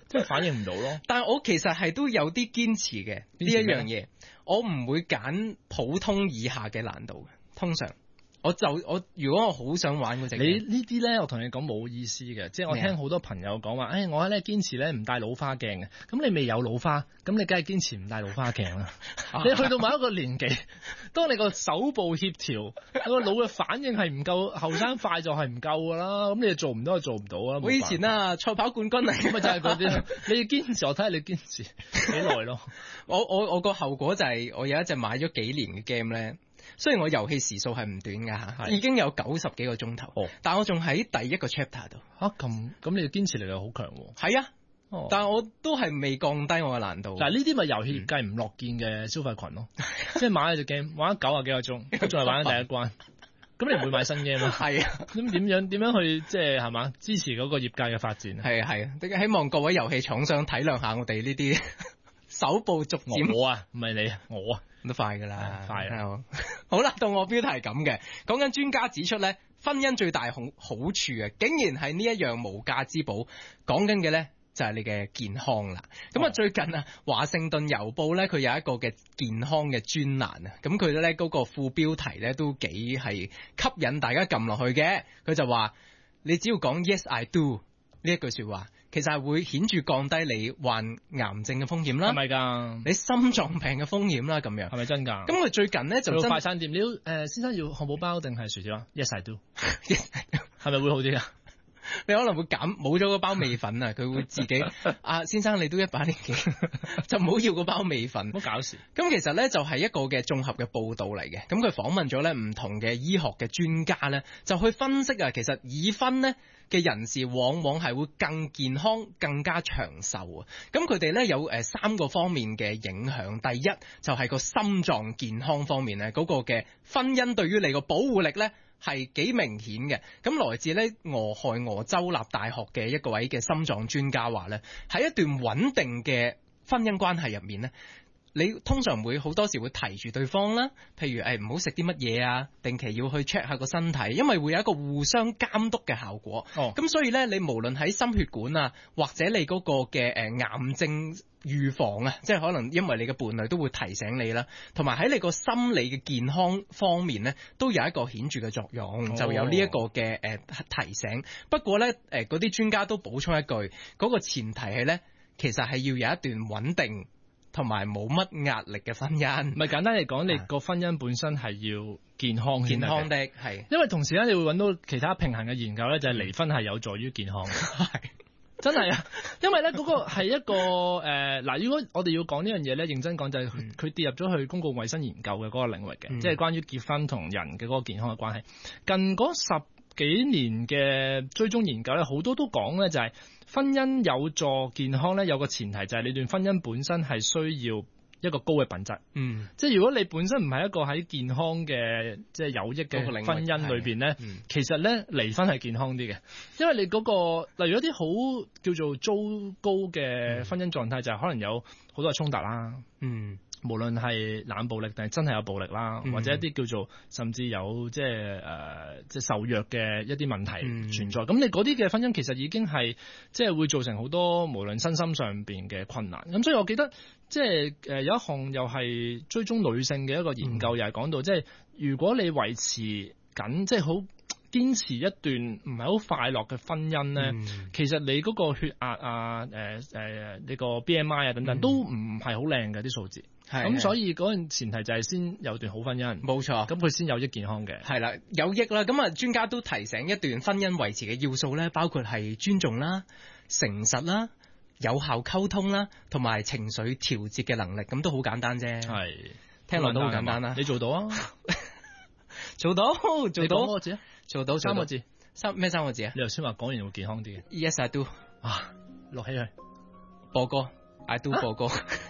即係反應唔到咯。 但係我其實係都有啲堅持嘅呢一樣嘢，我唔會揀普通以下嘅難度嘅，通常。我如果我好想玩嗰隻， 你呢啲咧，我同你講冇意思嘅，即係我聽好多朋友講話，我咧堅持咧唔帶老花鏡嘅，咁你未有老花，咁你梗係堅持唔帶老花鏡啦。你去到某一個年紀，當你個手部協調，個腦嘅反應係唔夠後生快就係唔夠噶啦，咁你做唔到就做唔到啊。 我以前啊賽跑冠軍嚟， 咁咪就係嗰啲，你要堅持，我睇下你堅持幾耐咯。 我個後果就係我有一隻買咗幾年嘅 game 咧。雖然我遊戲時數係唔短㗎嚇，已經有90幾個鐘頭，但我仲喺第一個 chapter 度。咁你嘅堅持力量好強喎。 係啊，但我都係未降低我嘅難度。 嗱，呢啲咪遊戲業界唔樂見嘅消費群咯，即係買咗隻 game 玩咗90幾個鐘，佢仲係玩緊第一關，咁你唔會買新 game 啊？係啊，咁點樣去即係係嘛支持嗰個業界嘅發展？係啊，希望各位遊戲廠商體諒下我哋呢啲手部逐漸。 我啊，唔係你，我啊。 都快噶啦， 快啊！ 好啦，到我標題係咁嘅，講緊專家指出咧，婚姻最大好處啊，竟然係呢一樣無價之寶。講緊嘅咧就係你嘅健康啦。咁啊，最近啊，華盛頓郵報咧佢有一個嘅健康嘅專欄啊，咁佢咧嗰個副標題咧都幾係吸引大家撳落去嘅。佢就話你只要講 Yes I do 呢一句說話，其實係會顯著降低你患癌症嘅風險啦， 係咪㗎？ 你心臟病嘅風險啦，咁樣係咪真㗎？ 咁佢最近咧就到快餐店，你要先生要漢堡包定係薯條啊 ？Yes I do， 係咪會好啲啊？ 你可能會冇咗個包味粉啊，佢會自己先生你都100年紀，就唔好要個包味粉， 唔好搞事。 咁其實咧就係一個嘅綜合嘅報導嚟嘅，咁佢訪問咗咧唔同嘅醫學嘅專家咧，就去分析啊，其實已婚咧嘅人士往往係會更健康、更加長壽啊。咁佢哋咧有3個方面嘅影響，第一就係個心臟健康方面咧，嗰個嘅婚姻對於你個保護力咧係幾明顯嘅。咁來自咧俄亥俄州立大學嘅一個位嘅心臟專家話咧，喺一段穩定嘅婚姻關係入面咧，你通常會好多時會提住對方啦，譬如唔好食啲乜嘢啊，定期要去 check 下個身體，因為會有一個互相監督嘅效果。咁所以咧，你無論喺心血管啊，或者你嗰個嘅癌症預防啊，即係可能因為你嘅伴侶都會提醒你啦，同埋喺你個心理嘅健康方面咧，都有一個顯著嘅作用，就有呢一個嘅提醒。不過咧，嗰啲專家都補充一句，嗰個前提係咧，其實係要有一段穩定同埋冇乜壓力嘅婚姻。 唔係簡單嚟講，你個婚姻本身係要健康的，係。 因為同時咧，你會揾到其他平衡嘅研究咧，就係離婚係有助於健康嘅。係真係啊，因為咧嗰個係一個嗱，如果我哋要講呢樣嘢咧，認真講就係佢跌入咗去公共衛生研究嘅嗰個領域嘅，即係關於結婚同人嘅嗰個健康嘅關係。近嗰10幾年嘅追蹤研究咧，好多都講咧就係婚姻有助健康咧，有個前提就係你段婚姻本身係需要一個高嘅品質。即係如果你本身唔係一個喺健康嘅即係有益嘅婚姻裏邊咧，其實咧離婚係健康啲嘅，因為你嗰個例如一啲好叫做糟糕嘅婚姻狀態，就係可能有好多嘅衝突啦。無論係冷暴力定係真係有暴力啦，或者一啲叫做甚至有即係受虐嘅一啲問題存在。咁你嗰啲嘅婚姻其實已經係即係會造成好多無論身心上邊嘅困難。咁所以我記得即係有一項又係追蹤女性嘅一個研究，又係講到即係如果你維持緊即係好堅持一段唔係好快樂嘅婚姻咧，其實你嗰個血壓啊、你個 BMI 啊等等都唔係好靚嘅啲數字。咁所以嗰個前提就係先有段好婚姻，冇錯，咁佢先有益健康嘅。係啦，有益啦。咁啊，專家都提醒一段婚姻維持嘅要素咧，包括係尊重啦、誠實啦、有效溝通啦，同埋情緒調節嘅能力。咁都好簡單啫。係，聽落都好簡單啦。你做到啊？做到。你講嗰個字啊？做到3個字。咩3個字啊？你頭先話講完會健康啲嘅。Yes I do。啊，錄起佢。播歌。I do 播歌。